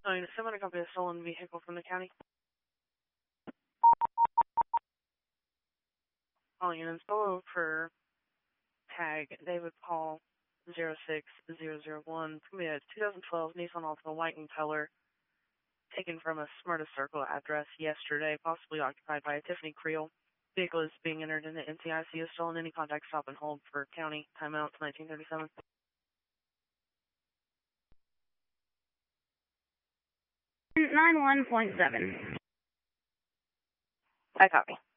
Someone copy a stolen vehicle from the county. Calling in Solo for tag David Paul 06001. It's going to be a 2012 Nissan Altima white in color, taken from a Smarta Circle address yesterday, possibly occupied by a Tiffany Creel. Vehicle is being entered into NCIC. Is stolen. Any contact, stop and hold for county. Timeout 1937. 91.7. I copy.